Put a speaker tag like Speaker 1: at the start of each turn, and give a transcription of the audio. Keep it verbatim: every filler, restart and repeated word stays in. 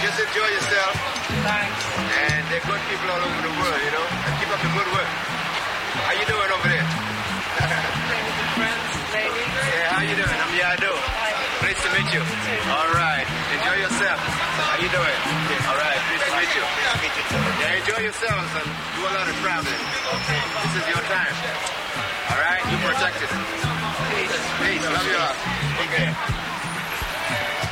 Speaker 1: just enjoy yourself.
Speaker 2: Thanks.
Speaker 1: And they're good people all over the world, you know. And keep up the good work. How you doing over there?
Speaker 2: Playing with your friends, ladies.
Speaker 1: Yeah, how you doing? I'm Yado.
Speaker 2: Hi.
Speaker 1: Nice to meet you. All right. Enjoy yourself. How you doing? All right. Nice to meet you. Yeah, enjoy yourselves and do a lot of traveling. This is your time.